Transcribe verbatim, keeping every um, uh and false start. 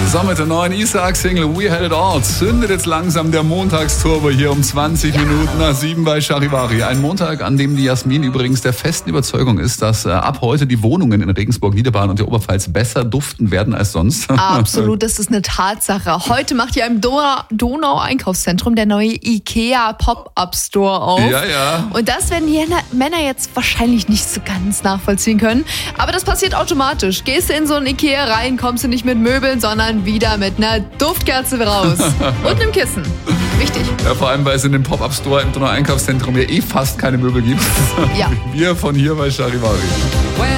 Zusammen mit der neuen Isaac-Single We Had It All zündet jetzt langsam der Montagsturbo hier um zwanzig ja. Minuten nach sieben bei Charivari. Ein Montag, an dem die Jasmin übrigens der festen Überzeugung ist, dass äh, ab heute die Wohnungen in Regensburg, Niederbayern und der Oberpfalz besser duften werden als sonst. Absolut, das ist eine Tatsache. Heute macht hier im Donau- Donau-Einkaufszentrum der neue IKEA Pop-Up-Store auf. Ja, ja. Und das werden die Männer jetzt wahrscheinlich nicht so ganz nachvollziehen können. Aber das passiert automatisch. Gehst du in so ein IKEA rein, kommst du nicht mit Möbeln, sondern wieder mit einer Duftkerze raus. Und einem Kissen. Wichtig. Ja, vor allem, weil es in dem Pop-Up-Store im Donau-Einkaufszentrum ja eh fast keine Möbel gibt. Ja. Wir von hier bei Charivari.